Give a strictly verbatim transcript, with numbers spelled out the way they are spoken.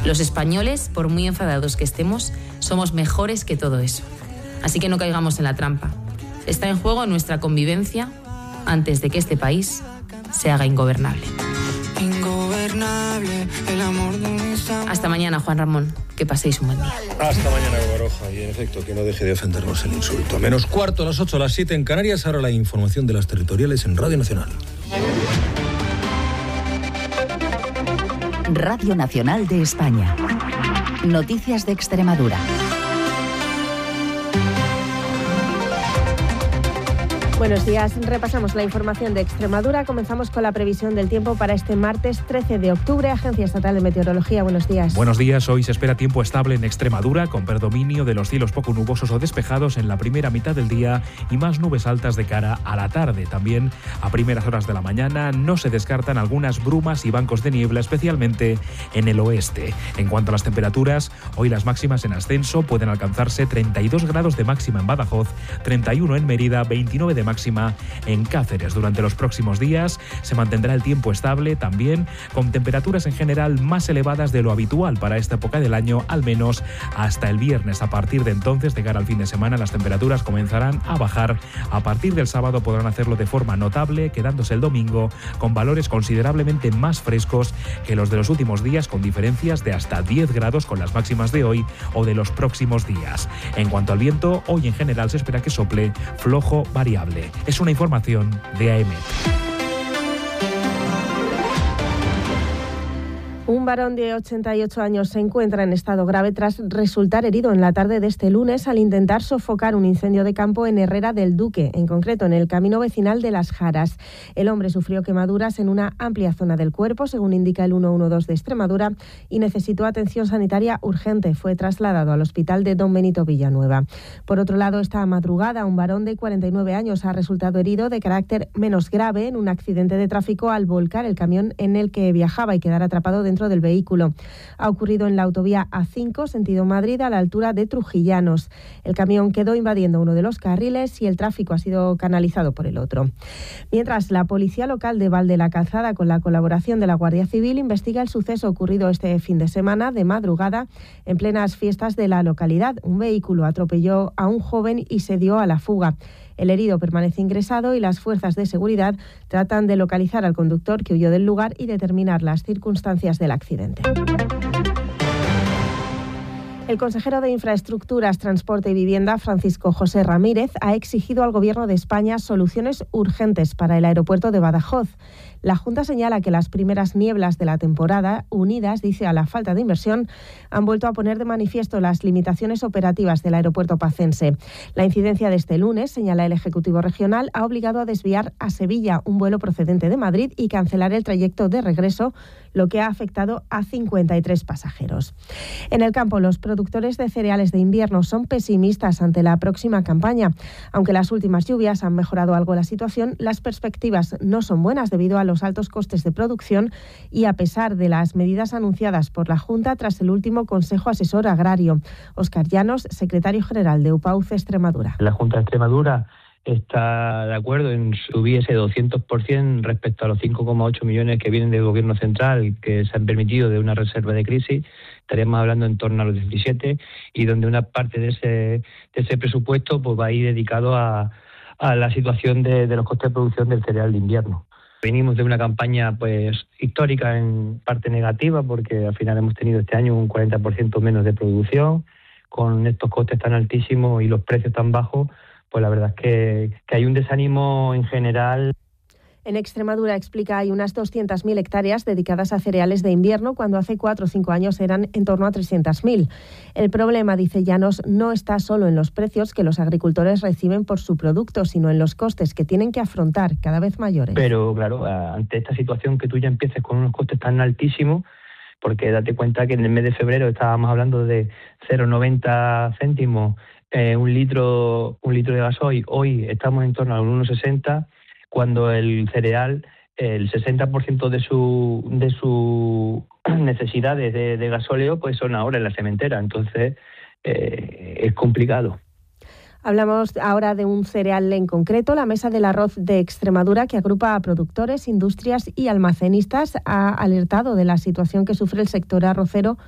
Los españoles, por muy enfadados que estemos, somos mejores que todo eso. Así que no caigamos en la trampa. Está en juego nuestra convivencia antes de que este país se haga ingobernable. Ingobernable, el amor de mis amores. Hasta mañana, Juan Ramón. Que paséis un buen día. Hasta mañana, Baroja. Y en efecto, que no deje de ofendernos el insulto. Menos cuarto, a las ocho, a las siete en Canarias. Ahora la información de las territoriales en Radio Nacional. Radio Nacional de España. Noticias de Extremadura. Buenos días, repasamos la información de Extremadura. Comenzamos con la previsión del tiempo para este martes trece de octubre. Agencia Estatal de Meteorología, buenos días. Buenos días, hoy se espera tiempo estable en Extremadura, con predominio de los cielos poco nubosos o despejados en la primera mitad del día y más nubes altas de cara a la tarde. También a primeras horas de la mañana no se descartan algunas brumas y bancos de niebla, especialmente en el oeste. En cuanto a las temperaturas, hoy las máximas en ascenso pueden alcanzarse treinta y dos grados de máxima en Badajoz, treinta y uno en Mérida, veintinueve de máxima en Cáceres. Durante los próximos días se mantendrá el tiempo estable, también con temperaturas en general más elevadas de lo habitual para esta época del año, al menos hasta el viernes. A partir de entonces, de cara al fin de semana, las temperaturas comenzarán a bajar. A partir del sábado podrán hacerlo de forma notable, quedándose el domingo con valores considerablemente más frescos que los de los últimos días, con diferencias de hasta diez grados con las máximas de hoy o de los próximos días. En cuanto al viento, hoy en general se espera que sople flojo variable. Es una información de A E M E T. Un varón de ochenta y ocho años se encuentra en estado grave tras resultar herido en la tarde de este lunes al intentar sofocar un incendio de campo en Herrera del Duque, en concreto en el camino vecinal de Las Jaras. El hombre sufrió quemaduras en una amplia zona del cuerpo, según indica el ciento doce de Extremadura, y necesitó atención sanitaria urgente. Fue trasladado al hospital de Don Benito Villanueva. Por otro lado, esta madrugada, un varón de cuarenta y nueve años ha resultado herido de carácter menos grave en un accidente de tráfico al volcar el camión en el que viajaba y quedar atrapado dentro del vehículo. Ha ocurrido en la autovía A cinco, sentido Madrid, a la altura de Trujillanos. El camión quedó invadiendo uno de los carriles y el tráfico ha sido canalizado por el otro. Mientras, la policía local de Val de la Calzada, con la colaboración de la Guardia Civil, investiga el suceso ocurrido este fin de semana de madrugada en plenas fiestas de la localidad. Un vehículo atropelló a un joven y se dio a la fuga. El herido permanece ingresado y las fuerzas de seguridad tratan de localizar al conductor que huyó del lugar y determinar las circunstancias del accidente. El consejero de Infraestructuras, Transporte y Vivienda, Francisco José Ramírez, ha exigido al Gobierno de España soluciones urgentes para el aeropuerto de Badajoz. La Junta señala que las primeras nieblas de la temporada, unidas, dice, a la falta de inversión, han vuelto a poner de manifiesto las limitaciones operativas del aeropuerto pacense. La incidencia de este lunes, señala el Ejecutivo Regional, ha obligado a desviar a Sevilla un vuelo procedente de Madrid y cancelar el trayecto de regreso, lo que ha afectado a cincuenta y tres pasajeros. En el campo, los productores de cereales de invierno son pesimistas ante la próxima campaña. Aunque las últimas lluvias han mejorado algo la situación, las perspectivas no son buenas debido a los altos costes de producción y a pesar de las medidas anunciadas por la Junta tras el último Consejo Asesor Agrario. Óscar Llanos, secretario general de UPAUCE Extremadura. La Junta de Extremadura está de acuerdo en subir ese doscientos por ciento respecto a los cinco coma ocho millones que vienen del Gobierno central, que se han permitido de una reserva de crisis. Estaríamos hablando en torno a los diecisiete, y donde una parte de ese, de ese presupuesto pues va a ir dedicado a, a la situación de, de los costes de producción del cereal de invierno. Venimos de una campaña pues histórica en parte negativa, porque al final hemos tenido este año un cuarenta por ciento menos de producción. Con estos costes tan altísimos y los precios tan bajos, pues la verdad es que, que hay un desánimo en general. En Extremadura, explica, hay unas doscientas mil hectáreas dedicadas a cereales de invierno, cuando hace cuatro o cinco años eran en torno a trescientas mil. El problema, dice Llanos, no está solo en los precios que los agricultores reciben por su producto, sino en los costes que tienen que afrontar, cada vez mayores. Pero claro, ante esta situación que tú ya empieces con unos costes tan altísimos, porque date cuenta que en el mes de febrero estábamos hablando de cero coma noventa céntimos eh, un litro un litro de gasoil, hoy estamos en torno a un uno coma sesenta, cuando el cereal, el sesenta por ciento de su de sus necesidades de, de gasóleo pues son ahora en la cementera. Entonces eh, es complicado. Hablamos ahora de un cereal en concreto. La Mesa del Arroz de Extremadura, que agrupa a productores, industrias y almacenistas, ha alertado de la situación que sufre el sector arrocero